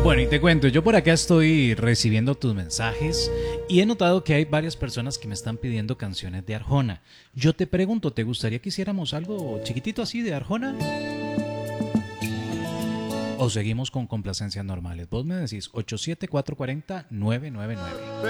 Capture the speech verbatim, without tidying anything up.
Bueno, y te cuento, yo por acá estoy recibiendo tus mensajes y he notado que hay varias personas que me están pidiendo canciones de Arjona. Yo te pregunto, ¿te gustaría que hiciéramos algo chiquitito así de Arjona? ¿O seguimos con complacencias normales? Vos me decís ocho siete cuatro cuatro cero nueve nueve nueve.